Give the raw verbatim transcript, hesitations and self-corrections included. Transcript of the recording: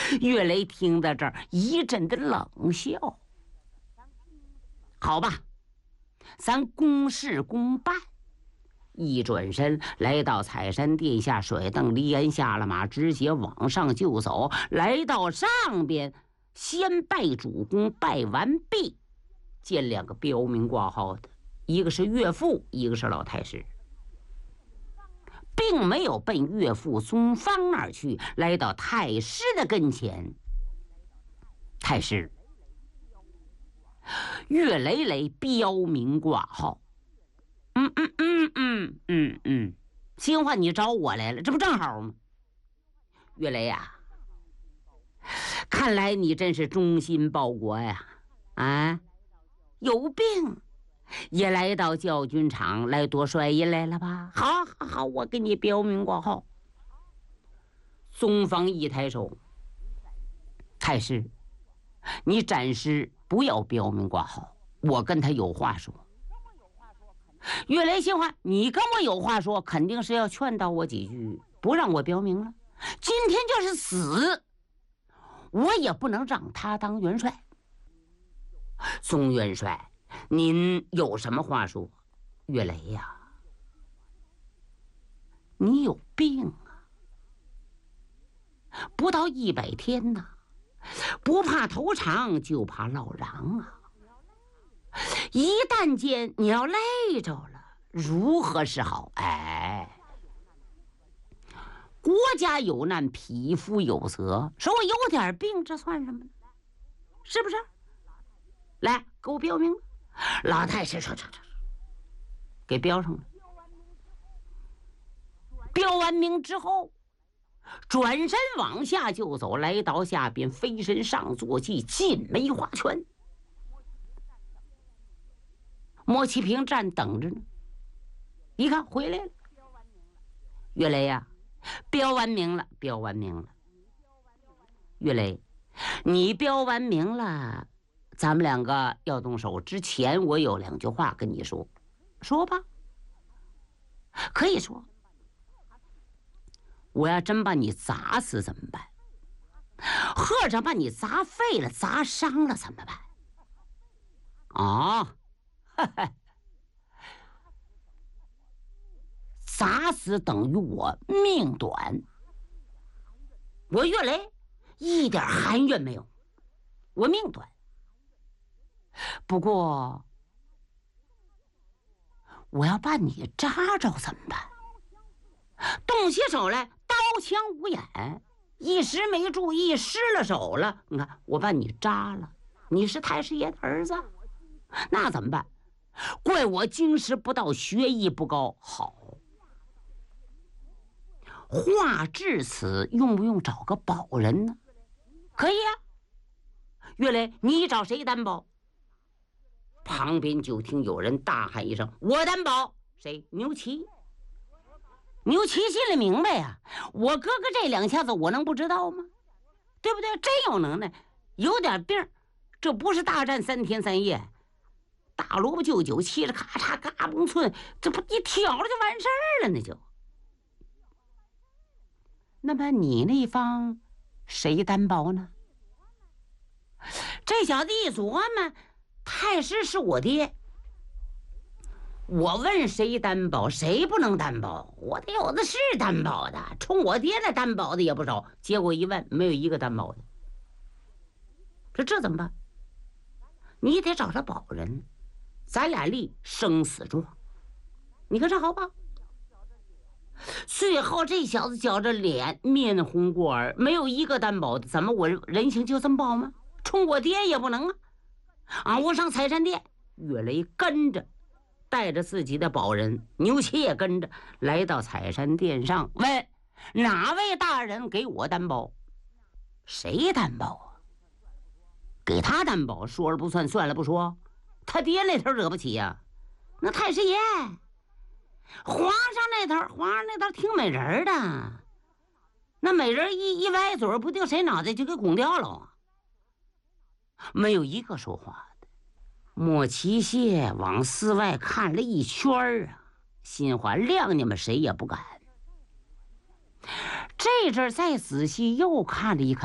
岳雷听到这儿，一阵的冷笑。好吧，咱公事公办。一转身来到采山殿下，甩蹬离鞍下了马，直接往上就走。来到上边，先拜主公，拜完毕，见两个标明挂号的，一个是岳父，一个是老太师，并没有奔岳父宗方那儿去，来到太师的跟前。太师，岳雷雷标明挂号。嗯嗯嗯嗯嗯嗯，新话你找我来了，这不正好吗？岳雷呀、啊，看来你真是忠心报国呀！啊，有病也来到教军场来夺帅印来了吧？好，好，好，我给你标明挂号。宗方一抬手，太师，你暂时不要标明挂号，我跟他有话说。岳雷心话，你跟我有话说，肯定是要劝导我几句，不让我标明了。今天就是死，我也不能让他当元帅。宗元帅，您有什么话说？岳雷呀、啊，你有病啊！不到一百天呐、啊，不怕头长，就怕落瓤啊！一旦间你要累着了，如何是好？哎，国家有难，匹夫有责。说我有点病，这算什么呢？是不是？来，给我标明。老太师说：“这这，给标上了。”标完名之后，转身往下就走，来到下边，飞身上坐骑，进梅花圈。莫启平站等着呢，一看回来了。岳雷呀、啊，标完名了，标完名了。岳雷，你标完名了，咱们两个要动手之前，我有两句话跟你说，说吧。可以说，我要真把你砸死怎么办？或者把你砸废了、砸伤了怎么办？啊！砸死等于我命短，我岳雷一点含怨没有，我命短。不过我要把你扎着怎么办？动起手来刀枪无眼，一时没注意失了手了。你看我把你扎了，你是太师爷的儿子，那怎么办？怪我经师不到，学艺不高。好，话至此，用不用找个保人呢？可以啊。岳雷，你找谁担保？旁边就听有人大喊一声：“我担保！”谁？牛奇。牛奇心里明白呀、啊，我哥哥这两下子，我能不知道吗？对不对？真有能耐，有点病，这不是大战三天三夜。大萝卜就酒，嘁哩咔嚓嘎嘣寸，这不一挑了就完事儿了，那就。那么你那方谁担保呢？这小子一琢磨，太师是我爹，我问谁担保，谁不能担保？我得有的是担保的，冲我爹那担保的也不少。结果一问，没有一个担保的。这这怎么办？你得找他保人。咱俩立生死状，你看这好吧？最后这小子绞着脸，面红过耳，没有一个担保的，怎么我人情就这么保吗？冲我爹也不能啊！啊，我上采山殿，岳雷跟着，带着自己的保人牛奇也跟着来到采山殿上，问哪位大人给我担保？谁担保啊？给他担保，说了不算，算了不说。他爹那头惹不起呀、啊，那太师爷，皇上那头，皇上那头听美人的，那美人一一歪嘴，不定谁脑袋就给拱掉了啊！没有一个说话的。莫奇谢往寺外看了一圈啊，心话谅你们谁也不敢。这阵再仔细又看了一看。